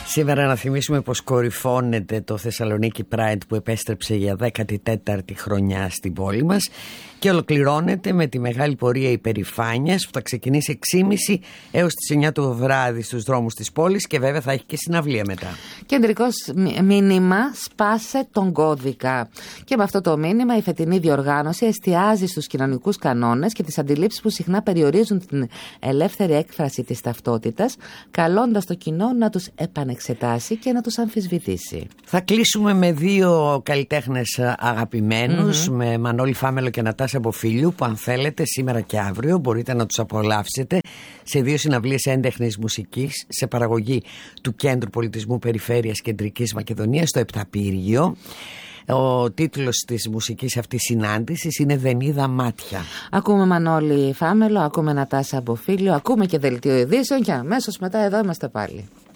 Σήμερα να θυμίσουμε πως κορυφώνεται το Θεσσαλονίκη Pride που επέστρεψε για 14η χρονιά στην πόλη μας και ολοκληρώνεται με τη μεγάλη πορεία υπερηφάνειας που θα ξεκινήσει 6.30 έως τις 9 το βράδυ στους δρόμους της πόλης και βέβαια θα έχει και συναυλία μετά. Κεντρικός μήνυμα: σπάσε τον κώδικα. Και με αυτό το μήνυμα η φετινή διοργάνωση εστιάζει στους κοινωνικούς κανόνες και τις αντιλήψεις που συχνά περιορίζουν την ελεύθερη έκφραση της ταυτότητας, καλώντας το κοινό να τους επανεξετάσει και να τους αμφισβητήσει. Θα κλείσουμε με δύο καλλιτέχνες αγαπημένους, με Μανώλη Φάμελο και Νατάσα Μποφίλιου, που αν θέλετε σήμερα και αύριο μπορείτε να τους απολαύσετε σε δύο συναυλίες έντεχνης μουσικής σε παραγωγή του Κέντρου Πολιτισμού Περιφέρειας Κεντρικής Μακεδονίας στο Επταπύργιο. Ο τίτλος της μουσικής αυτής συνάντησης είναι «Δεν είδα μάτια». Ακούμε Μανώλη Φάμελο, ακούμε Νατάσα Μποφίλιο, ακούμε και δελτίο ειδήσεων και αμέσως μετά εδώ είμαστε πάλι.